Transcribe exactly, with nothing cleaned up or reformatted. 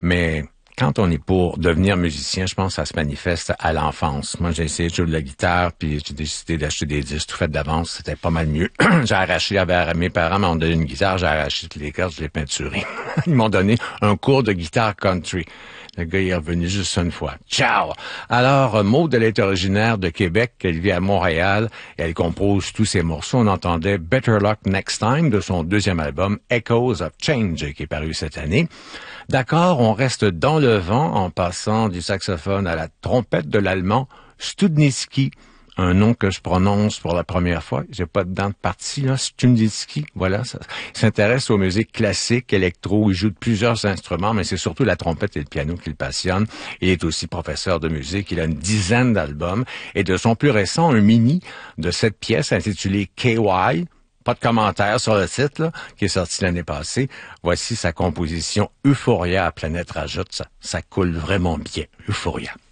Mais quand on est pour devenir musicien, je pense que ça se manifeste à l'enfance. Moi, j'ai essayé de jouer de la guitare, puis j'ai décidé d'acheter des disques tout faits d'avance. C'était pas mal mieux. J'ai arraché, avec mes parents m'ont donné une guitare, j'ai arraché toutes les cordes, je l'ai peinturé. Ils m'ont donné un cours de guitare country. Le gars, il est revenu juste une fois. Ciao! Alors, Maude, elle est originaire de Québec, elle vit à Montréal, et elle compose tous ses morceaux. On entendait Better Luck Next Time de son deuxième album, Echoes of Change, qui est paru cette année. D'accord, on reste dans le vent en passant du saxophone à la trompette de l'allemand Studnicki, un nom que je prononce pour la première fois. J'ai pas de dents de partie, là. Studnicki, voilà. Ça, il s'intéresse aux musiques classiques, électro. Il joue de plusieurs instruments, mais c'est surtout la trompette et le piano qui le passionnent. Il est aussi professeur de musique. Il a une dizaine d'albums. Et de son plus récent, un mini de cette pièce intitulée K Y, pas de commentaire sur le titre, là, qui est sorti l'année passée. Voici sa composition Euphoria à Planète Rajoute. Ça, ça coule vraiment bien. Euphoria.